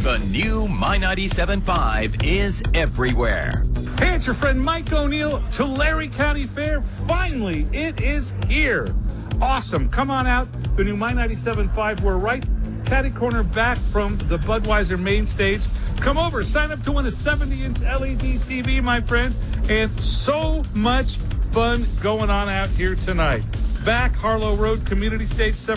The new My 97.5 is everywhere. Hey, it's your friend Mike O'Neill. Tulare County Fair. Finally, it is here. Awesome. Come on out. The new My 97.5. We're right catty corner back from the Budweiser main stage. Come over. Sign up to win a 70-inch LED TV, my friend. And so much fun going on out here tonight. Back Harlow Road Community Stage.